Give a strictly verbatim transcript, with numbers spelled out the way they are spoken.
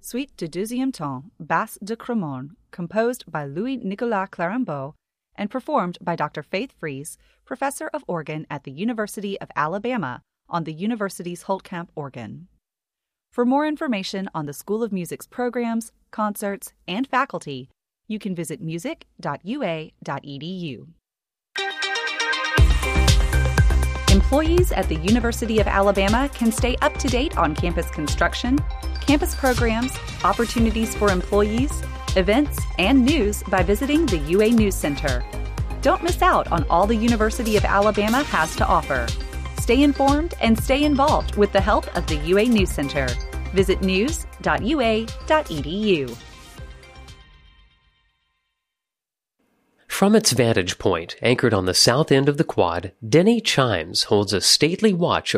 Suite de deuxième temps, Basse de Cremon, composed by Louis-Nicolas Clarambeau and performed by Doctor Faith Fries, professor of organ at the University of Alabama on the university's Holtkamp organ. For more information on the School of Music's programs, concerts, and faculty, you can visit music dot u a dot e d u. Employees at the University of Alabama can stay up to date on campus construction, campus programs, opportunities for employees, events, and news by visiting the U A News Center. Don't miss out on all the University of Alabama has to offer. Stay informed and stay involved with the help of the U A News Center. Visit news dot u a dot e d u. From its vantage point, anchored on the south end of the quad, Denny Chimes holds a stately watch